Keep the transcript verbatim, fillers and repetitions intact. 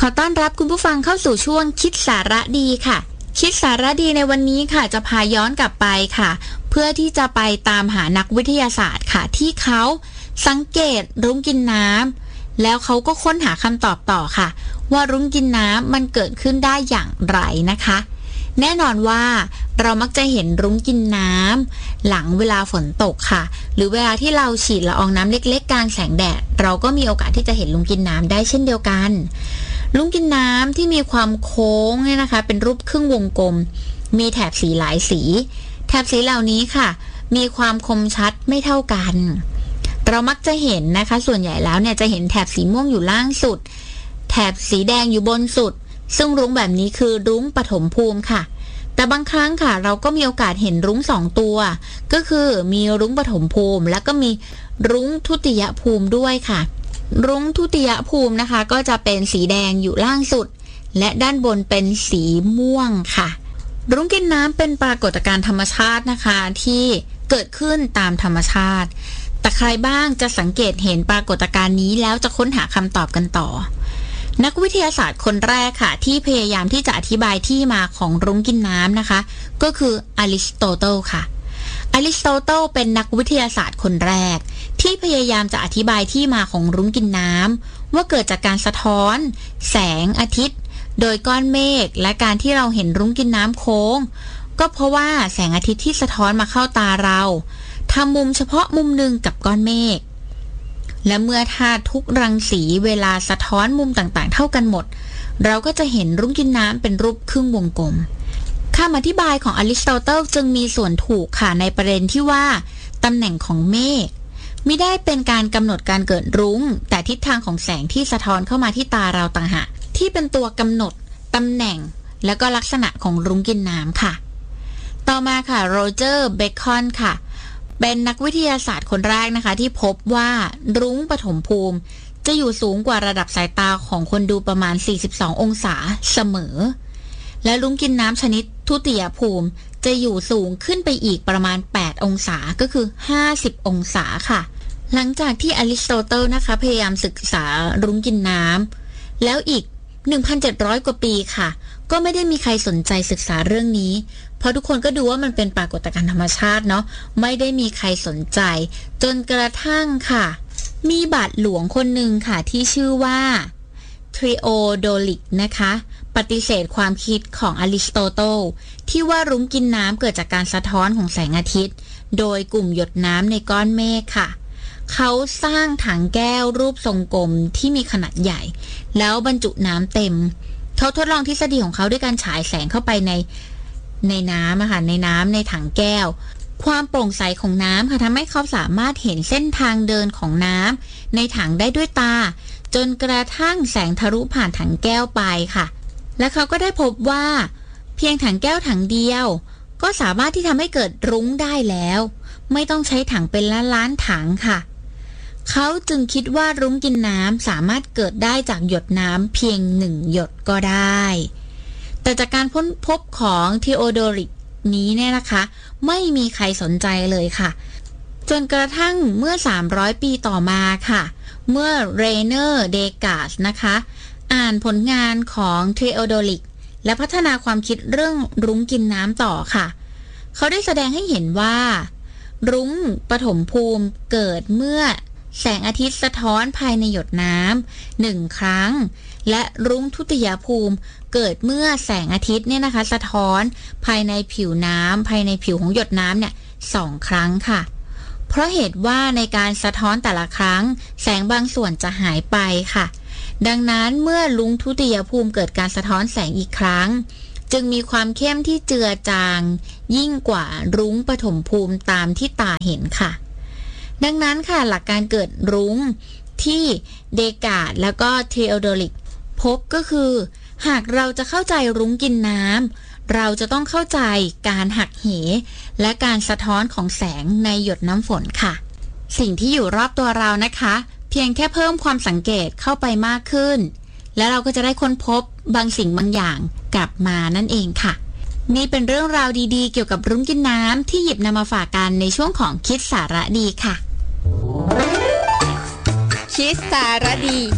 อต้อนรับคุณผู้ฟังเข้าสู่ช่วงคิดสาระดีค่ะคิดสาระดีในวันนี้ค่ะจะพาย้อนกลับไปค่ะเพื่อที่จะไปตามหานักวิทยาศาสตร์ค่ะที่เขาสังเกตรุ้งกินน้ำแล้วเขาก็ค้นหาคำตอบต่อค่ะว่ารุ้งกินน้ำมันเกิดขึ้นได้อย่างไรนะคะแน่นอนว่าเรามักจะเห็นรุ้งกินน้ำหลังเวลาฝนตกค่ะหรือเวลาที่เราฉีดละอองน้ำเล็กๆกลางแสงแดดเราก็มีโอกาสที่จะเห็นรุ้งกินน้ำได้เช่นเดียวกันรุ้งกินน้ำที่มีความโค้งเนี่ยนะคะเป็นรูปครึ่งวงกลมมีแถบสีหลายสีแถบสีเหล่านี้ค่ะมีความคมชัดไม่เท่ากันเรามักจะเห็นนะคะส่วนใหญ่แล้วเนี่ยจะเห็นแถบสีม่วงอยู่ล่างสุดแถบสีแดงอยู่บนสุดซึ่งรุ้งแบบนี้คือรุ้งปฐมภูมิค่ะแต่บางครั้งค่ะเราก็มีโอกาสเห็นรุ้งสองตัวก็คือมีรุ้งปฐมภูมิแล้วก็มีรุ้งทุติยภูมิด้วยค่ะรุ้งทุติยภูมินะคะก็จะเป็นสีแดงอยู่ล่างสุดและด้านบนเป็นสีม่วงค่ะรุ้งกินน้ำเป็นปรากฏการณ์ธรรมชาตินะคะที่เกิดขึ้นตามธรรมชาติแต่ใครบ้างจะสังเกตเห็นปรากฏการณ์นี้แล้วจะค้นหาคำตอบกันต่อนักวิทยาศาสตร์คนแรกค่ะที่พยายามที่จะอธิบายที่มาของรุ้งกินน้ำนะคะก็คืออริสโตเติลค่ะอริสโตเติลเป็นนักวิทยาศาสตร์คนแรกที่พยายามจะอธิบายที่มาของรุ้งกินน้ำว่าเกิดจากการสะท้อนแสงอาทิตย์โดยก้อนเมฆและการที่เราเห็นรุ้งกินน้ำโค้งก็เพราะว่าแสงอาทิตย์ที่สะท้อนมาเข้าตาเราทำมุมเฉพาะมุมหนึ่งกับก้อนเมฆและเมื่อธาตุทุกรังสีเวลาสะท้อนมุมต่างๆเท่ากันหมดเราก็จะเห็นรุ้งกินน้ำเป็นรูปครึ่งวงกลมคำอธิบายของอริสโตเติลจึงมีส่วนถูกค่ะในประเด็นที่ว่าตำแหน่งของเมฆไม่ได้เป็นการกำหนดการเกิดรุ้งแต่ทิศทางของแสงที่สะท้อนเข้ามาที่ตาเราต่างหากที่เป็นตัวกำหนดตำแหน่งและก็ลักษณะของรุ้งกินน้ำค่ะต่อมาค่ะโรเจอร์เบคอนค่ะเป็นนักวิทยาศาสตร์คนแรกนะคะที่พบว่ารุ้งปฐมภูมิจะอยู่สูงกว่าระดับสายตาของคนดูประมาณสี่สิบสององศาเสมอและรุ้งกินน้ำชนิดทุติยภูมิจะอยู่สูงขึ้นไปอีกประมาณแปดองศาก็คือห้าสิบองศาค่ะหลังจากที่อริสโตเติลนะคะพยายามศึกษารุ้งกินน้ำแล้วอีก หนึ่งพันเจ็ดร้อย กว่าปีค่ะก็ไม่ได้มีใครสนใจศึกษาเรื่องนี้เพราะทุกคนก็ดูว่ามันเป็นปรากฏการณ์ธรรมชาติเนาะไม่ได้มีใครสนใจจนกระทั่งค่ะมีบาทหลวงคนหนึ่งค่ะที่ชื่อว่าทริโอโดลิกนะคะปฏิเสธความคิดของอริสโตเติลที่ว่ารุ้งกินน้ำเกิดจากการสะท้อนของแสงอาทิตย์โดยกลุ่มหยดน้ำในก้อนเมฆค่ะเขาสร้างถังแก้วรูปทรงกลมที่มีขนาดใหญ่แล้วบรรจุน้ำเต็มเขาทดลองทฤษฎีของเขาด้วยการฉายแสงเข้าไปในในน้ำอะค่ะในน้ำในถังแก้วความโปร่งใสของน้ำค่ะทำให้เขาสามารถเห็นเส้นทางเดินของน้ำในถังได้ด้วยตาจนกระทั่งแสงทะลุผ่านถังแก้วไปค่ะและเขาก็ได้พบว่าเพียงถังแก้วถังเดียวก็สามารถที่ทำให้เกิดรุ้งได้แล้วไม่ต้องใช้ถังเป็นล้านๆถังค่ะเขาจึงคิดว่ารุ้งกินน้ำสามารถเกิดได้จากหยดน้ำเพียงหนึ่งหยดก็ได้แต่จากการค้นพบของทีโอโดริกนี้เนี่ยนะคะไม่มีใครสนใจเลยค่ะจนกระทั่งเมื่อสามร้อยปีต่อมาค่ะเมื่อเรเนอร์เดกาสนะคะอ่านผลงานของทีโอโดริกและพัฒนาความคิดเรื่องรุ้งกินน้ำต่อค่ะเขาได้แสดงให้เห็นว่ารุ้งปฐมภูมิเกิดเมื่อแสงอาทิตย์สะท้อนภายในหยดน้ำหนึ่งครั้งและรุ้งทุติยภูมิเกิดเมื่อแสงอาทิตย์เนี่ยนะคะสะท้อนภายในผิวน้ำภายในผิวของหยดน้ำเนี่ยสองครั้งค่ะเพราะเหตุว่าในการสะท้อนแต่ละครั้งแสงบางส่วนจะหายไปค่ะดังนั้นเมื่อรุ้งทุติยภูมิเกิดการสะท้อนแสงอีกครั้งจึงมีความเข้มที่เจือจางยิ่งกว่ารุ้งปฐมภูมิตามที่ตาเห็นค่ะดังนั้นค่ะหลักการเกิดรุ้งที่เดกาสแล้วก็เทโอโดริกพบก็คือหากเราจะเข้าใจรุ้งกินน้ำเราจะต้องเข้าใจการหักเหและการสะท้อนของแสงในหยดน้ำฝนค่ะสิ่งที่อยู่รอบตัวเรานะคะเพียงแค่เพิ่มความสังเกตเข้าไปมากขึ้นแล้วเราก็จะได้ค้นพบบางสิ่งบางอย่างกลับมานั่นเองค่ะนี่เป็นเรื่องราวดีๆเกี่ยวกับรุ้งกินน้ำที่หยิบนำมาฝากกันในช่วงของคิดสาระดีค่ะคิดสาระดี